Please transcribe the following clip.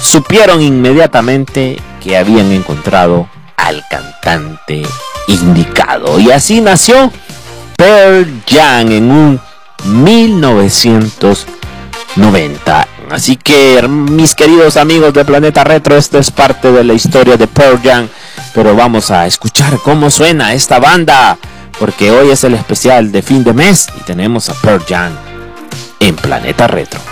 supieron inmediatamente que habían encontrado al cantante indicado. Y así nació Pearl Jam en un 1990. Así que, mis queridos amigos de Planeta Retro, esto es parte de la historia de Pearl Jam. Pero vamos a escuchar cómo suena esta banda, porque hoy es el especial de fin de mes y tenemos a Pearl Jam en Planeta Retro.